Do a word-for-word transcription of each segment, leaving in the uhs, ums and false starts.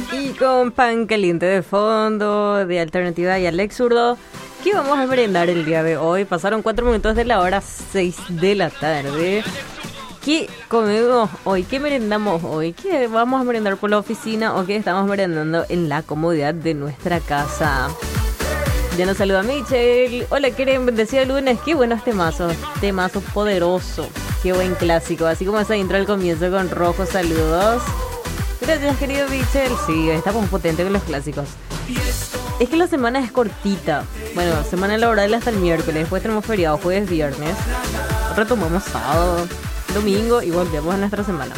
Y con pan caliente de fondo, de Alternativa y Alex Zurdo, ¿qué vamos a merendar el día de hoy? Pasaron cuatro minutos de la hora seis de la tarde. ¿Qué comemos hoy? ¿Qué merendamos hoy? ¿Qué vamos a merendar por la oficina o qué estamos merendando en la comodidad de nuestra casa? Ya nos saluda Michelle. Hola, ¿quieren bendecir el lunes? Qué buenos temazos. Temazo poderoso. Qué buen clásico. Así como esa intro al comienzo con rojo. Saludos. Gracias, querido Michelle. Sí, estamos potentes con los clásicos. Es que la semana es cortita. Bueno, semana laboral hasta el miércoles. Después tenemos feriado jueves, viernes. Retomamos sábado, domingo y volvemos a nuestra semana.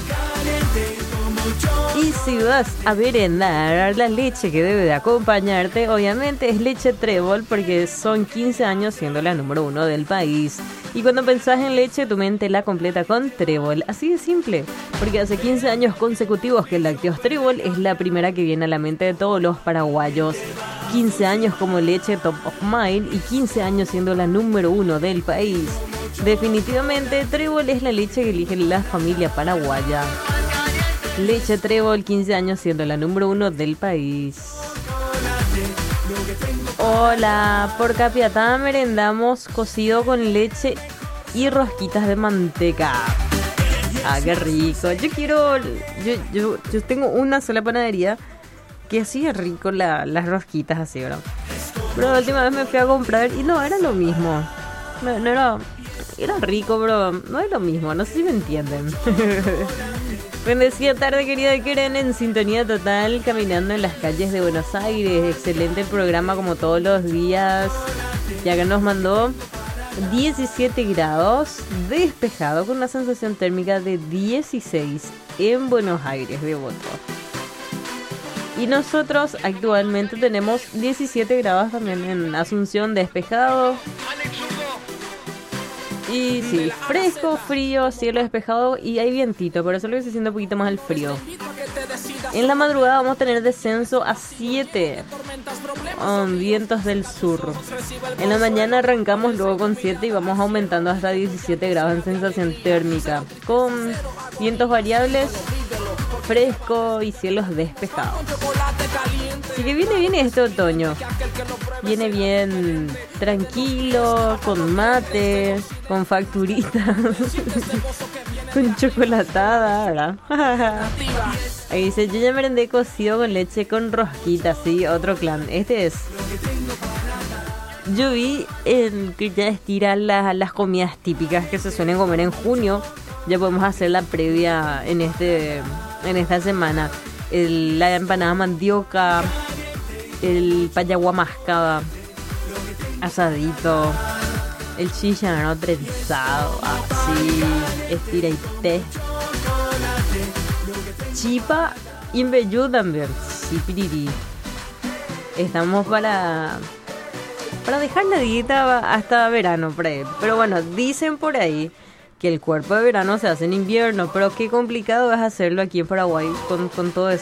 Y si vas a merendar, la leche que debe de acompañarte obviamente es leche Trébol, porque son quince años siendo la número uno del país. Y cuando pensás en leche, tu mente la completa con Trébol. Así de simple, porque hace quince años consecutivos que el Lácteos Trébol es la primera que viene a la mente de todos los paraguayos. quince años como leche top of mind y quince años siendo la número uno del país. Definitivamente Trébol es la leche que elige la familia paraguaya. Leche Trébol, quince años siendo la número uno del país. Hola, por Capiatá merendamos cocido con leche y rosquitas de manteca. Ah, qué rico. Yo quiero, yo, yo, yo tengo una sola panadería que así es rico la, las rosquitas así, ¿verdad? Pero la última vez me fui a comprar y no era lo mismo. No, no era, era rico, pero no es lo mismo. No sé si me entienden. Bendecida tarde, querida Keren, en sintonía total, caminando en las calles de Buenos Aires. Excelente programa como todos los días. Ya que nos mandó diecisiete grados, despejado, con una sensación térmica de dieciséis en Buenos Aires, Devoto. Y nosotros actualmente tenemos diecisiete grados también en Asunción, despejado. Y sí, fresco, frío, cielo despejado y hay vientito, por eso lo que se siente un poquito más el frío. En la madrugada vamos a tener descenso a siete, um, vientos del sur. En la mañana arrancamos luego con siete y vamos aumentando hasta diecisiete grados en sensación térmica, con vientos variables, fresco y cielos despejados. Así que viene bien este otoño. Viene bien tranquilo, con mate, con facturitas, con chocolatada, ¿verdad? Ahí dice, yo ya merendé cocido con leche con rosquitas, sí, otro clan. Este es... Yo vi en que ya estiran las, las comidas típicas que se suelen comer en junio. Ya podemos hacer la previa en este en esta semana. El, la empanada mandioca, el payaguá mascada, asadito, el chicharrón trenzado, así, estira y té, chipa y embellú también, sí, piriri. Estamos para para dejar la dieta hasta verano, por ahí. Pero bueno, dicen por ahí que el cuerpo de verano se hace en invierno, pero qué complicado es hacerlo aquí en Paraguay con, con todo eso.